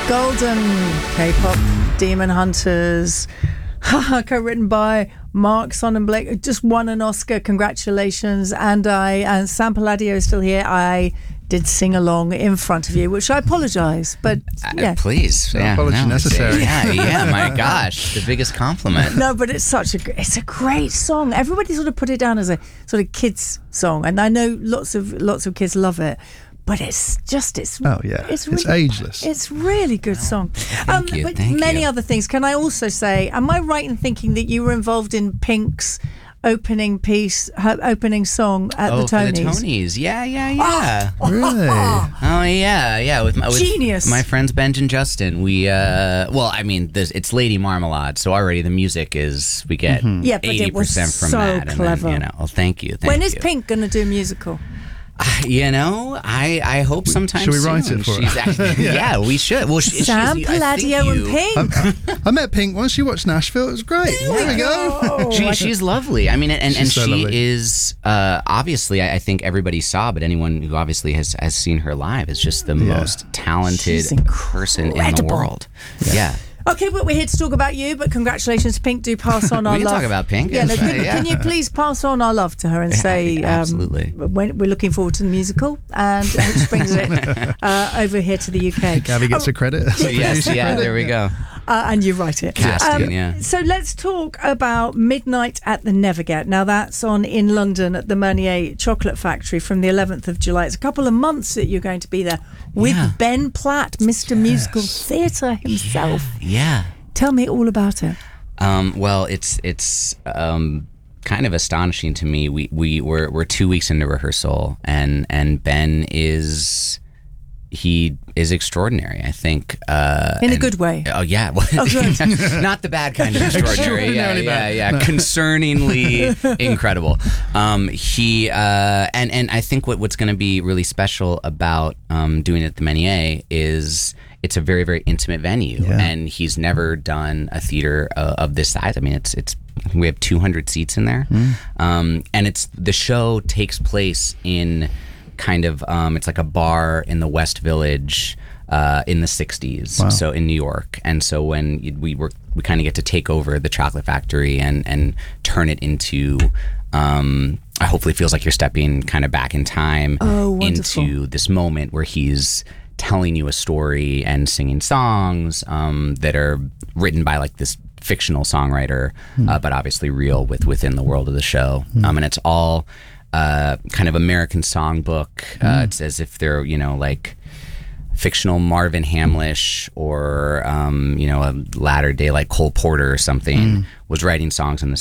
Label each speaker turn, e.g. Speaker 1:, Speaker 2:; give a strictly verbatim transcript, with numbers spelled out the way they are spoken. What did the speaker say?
Speaker 1: Golden, K-pop Demon Hunters, co-written by Mark Sonnenblick, who just won an Oscar. Congratulations. And I and Sam Palladio is still here. I did sing along in front of you, which I apologise, but yeah.
Speaker 2: Uh, please,
Speaker 3: no
Speaker 2: yeah,
Speaker 3: apology
Speaker 2: no,
Speaker 3: necessary.
Speaker 2: Yeah, yeah. My gosh, the biggest compliment.
Speaker 1: No, but it's such a it's a great song. Everybody sort of put it down as a sort of kids song, and I know lots of lots of kids love it. But it's just it's
Speaker 3: oh yeah
Speaker 1: it's,
Speaker 3: it's
Speaker 1: really,
Speaker 3: ageless.
Speaker 1: It's really good song.
Speaker 2: Thank
Speaker 1: Um,
Speaker 2: you,
Speaker 1: but
Speaker 2: thank
Speaker 1: many
Speaker 2: you.
Speaker 1: other things. Can I also say, am I right in thinking that you were involved in Pink's opening piece, her opening song at
Speaker 2: oh,
Speaker 1: the
Speaker 2: for
Speaker 1: Tonys?
Speaker 2: the Tonys, yeah, yeah, yeah.
Speaker 3: Really?
Speaker 2: Oh yeah, yeah. With my with
Speaker 1: Genius.
Speaker 2: my friends Benj and Justin, we uh, well, I mean, this, it's Lady Marmalade, so already the music is we get
Speaker 3: Mm-hmm.
Speaker 1: Yeah, but it
Speaker 2: eighty
Speaker 1: was
Speaker 2: percent from
Speaker 1: so
Speaker 2: that, and
Speaker 1: clever.
Speaker 2: then, you know, well, thank you. Thank
Speaker 1: When is
Speaker 2: you.
Speaker 1: Pink going to do a musical?
Speaker 2: You know, I, I hope sometime
Speaker 3: Should we
Speaker 2: soon.
Speaker 3: write it for her?
Speaker 2: She's actually, yeah. we should. Well, she,
Speaker 1: Sam
Speaker 2: she's, I think
Speaker 1: Palladio
Speaker 2: you-
Speaker 1: and Pink.
Speaker 3: I met Pink once. She watched Nashville. It was great. There we go.
Speaker 1: Oh,
Speaker 2: She, she's lovely. I mean, and, and
Speaker 3: She's so
Speaker 2: she
Speaker 3: lovely.
Speaker 2: is uh, obviously. I, I think everybody saw, but anyone who obviously has, has seen her live is just the most talented
Speaker 1: She's
Speaker 2: person in the
Speaker 1: incredible.
Speaker 2: world. Yeah.
Speaker 1: Okay, but we're here to talk about you. But congratulations, Pink. Do pass on our
Speaker 2: can
Speaker 1: love.
Speaker 2: talk about Pink.
Speaker 1: Yeah, no,
Speaker 2: It's,
Speaker 1: can,
Speaker 2: uh, yeah.
Speaker 1: can you please pass on our love to her and say, um,
Speaker 2: absolutely.
Speaker 1: when we're looking forward to the musical, and which brings it uh, over here to the U K.
Speaker 3: Gabby gets
Speaker 1: Oh,
Speaker 3: a credit.
Speaker 2: Yes. Yeah.
Speaker 3: credit.
Speaker 2: There we go.
Speaker 1: Uh, and you write it.
Speaker 2: Casting, yeah.
Speaker 1: So let's talk about Midnight at the Neverget. Now that's on in London at the Meunier Chocolate Factory from the eleventh of July. It's a couple of months that you're going to be there with
Speaker 2: Yeah.
Speaker 1: Ben Platt, Mister Musical Theatre himself.
Speaker 2: Yeah.
Speaker 1: Tell me all about it.
Speaker 2: Um, well, it's it's um, kind of astonishing to me. We we we're, we're two weeks into rehearsal, and and Ben is he is extraordinary. I think uh,
Speaker 1: In a
Speaker 2: and-
Speaker 1: good way.
Speaker 2: Oh yeah, well,
Speaker 1: Oh, good.
Speaker 2: not the bad kind of extraordinary. yeah,
Speaker 3: Extraordinarily
Speaker 2: yeah,
Speaker 3: bad.
Speaker 2: yeah,
Speaker 3: No.
Speaker 2: concerningly incredible. Um, he uh, and and I think what what's going to be really special about um, doing it at the Meunier is it's a very very intimate venue,
Speaker 3: Yeah.
Speaker 2: and he's never done a theater uh, of this size. I mean, it's it's we have two hundred seats in there, um, and it's the show takes place in kind of um, it's like a bar in the West Village uh, in the sixties,
Speaker 3: Wow.
Speaker 2: so in New York. And so when you- we were we kind of get to take over the chocolate factory and and turn it into um, I hopefully feels like you're stepping kind of back in time
Speaker 1: Oh, wonderful.
Speaker 2: into this moment where he's telling you a story and singing songs um, that are written by like this fictional songwriter, uh, but obviously real with within the world of the show. Um, and it's all uh, kind of American songbook. Uh, it's as if they're, you know, like fictional Marvin Hamlish or, um, you know, a latter day like Cole Porter or something was writing songs in the